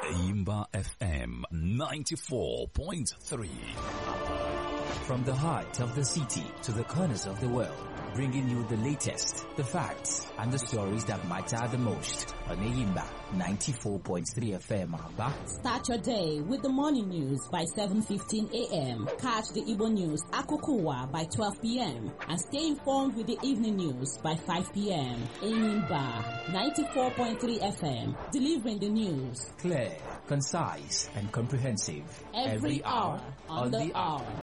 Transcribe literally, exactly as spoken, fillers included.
Enyimba F M ninety-four point three. From the heart of the city to the corners of the world, bringing you the latest, the facts, and the stories that matter the most on Enyimba ninety-four point three F M. Start your day with the morning news by seven fifteen a m Catch the Igbo news Akukuwa by twelve p m and stay informed with the evening news by five p m Enyimba ninety-four point three F M, delivering the news. Clear, concise, and comprehensive. Every, Every hour on the hour.